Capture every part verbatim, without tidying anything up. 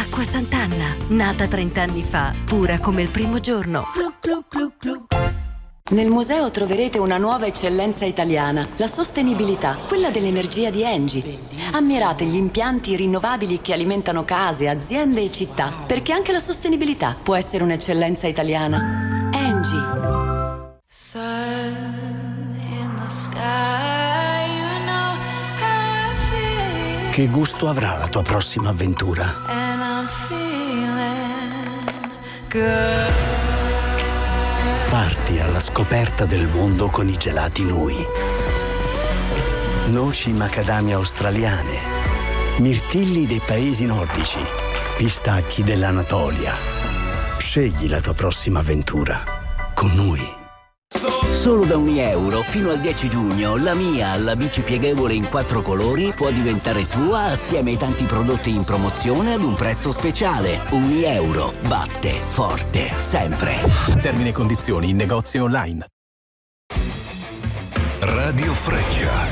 Acqua Sant'Anna, nata trent'anni fa, pura come il primo giorno. Glu, glu, glu, glu. Nel museo troverete una nuova eccellenza italiana, la sostenibilità, quella dell'energia di Engie. Ammirate gli impianti rinnovabili che alimentano case, aziende e città, perché anche la sostenibilità può essere un'eccellenza italiana. Engie. Che gusto avrà la tua prossima avventura? Parti alla scoperta del mondo con i gelati Nui. Noci macadamia australiane, mirtilli dei paesi nordici, pistacchi dell'Anatolia. Scegli la tua prossima avventura con Nui. Solo da un euro fino al dieci giugno la Mia, la bici pieghevole in quattro colori, può diventare tua assieme ai tanti prodotti in promozione ad un prezzo speciale. Un euro batte forte sempre. Termini e condizioni in negozi online. Radio Freccia.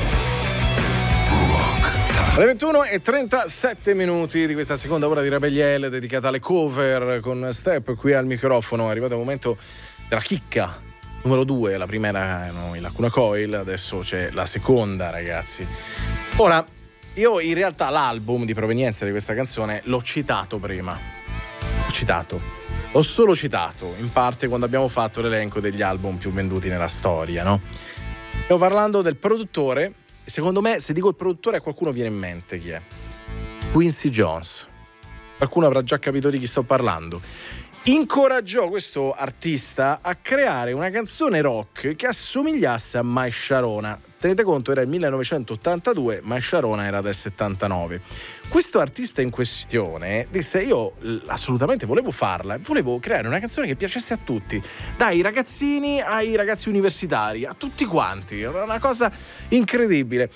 Alle ventuno e trentasette minuti di questa seconda ora di Rebelliel dedicata alle cover con Step qui al microfono. È arrivato il momento della chicca. Numero due, la prima era no, la Lacuna Coil, adesso c'è la seconda, ragazzi. Ora, io in realtà l'album di provenienza di questa canzone l'ho citato prima. L'ho citato. L'ho solo citato, in parte quando abbiamo fatto l'elenco degli album più venduti nella storia, no? Stiamo parlando del produttore, e secondo me, se dico il produttore a qualcuno viene in mente chi è. Quincy Jones. Qualcuno avrà già capito di chi sto parlando. Incoraggiò questo artista a creare una canzone rock che assomigliasse a My Sharona. Tenete conto, era il millenovecentottantadue, My Sharona era del settantanove. Questo artista in questione disse: io assolutamente volevo farla, volevo creare una canzone che piacesse a tutti, dai ragazzini ai ragazzi universitari, a tutti quanti, era una cosa incredibile.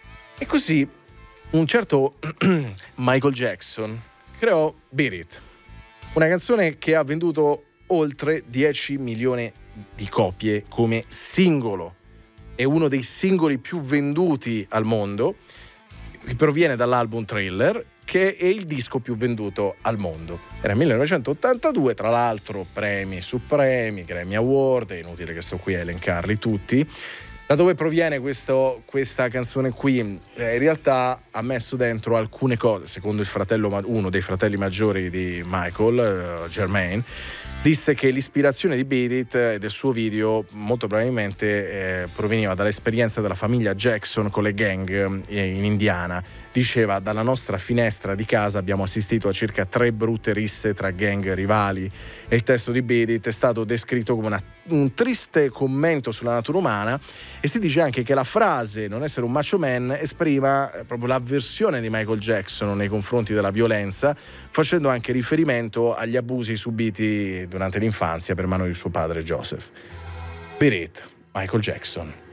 E così un certo Michael Jackson creò Beat It. Una canzone che ha venduto oltre dieci milioni di copie come singolo. È uno dei singoli più venduti al mondo. Che proviene dall'album Thriller, che è il disco più venduto al mondo. Era il millenovecentottantadue, tra l'altro premi su premi, Grammy Award, è inutile che sto qui a elencarli tutti. Da dove proviene questo, questa canzone qui? Eh, in realtà ha messo dentro alcune cose, secondo il fratello, uno dei fratelli maggiori di Michael, uh, Jermaine, disse che l'ispirazione di Beat It e del suo video molto probabilmente eh, proveniva dall'esperienza della famiglia Jackson con le gang eh, in Indiana. Diceva: dalla nostra finestra di casa abbiamo assistito a circa tre brutte risse tra gang rivali, e il testo di Beat It è stato descritto come una, un triste commento sulla natura umana, e si dice anche che la frase non essere un macho man esprima proprio l'avversione di Michael Jackson nei confronti della violenza, facendo anche riferimento agli abusi subiti durante l'infanzia per mano di suo padre Joseph. Beat It, Michael Jackson.